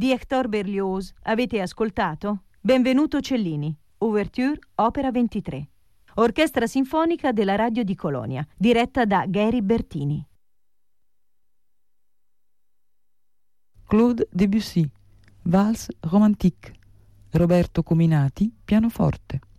di Hector Berlioz avete ascoltato Benvenuto Cellini, Ouverture Opera 23, Orchestra Sinfonica della Radio di Colonia, diretta da Gary Bertini. Claude Debussy, Valse romantique, Roberto Cuminati, pianoforte.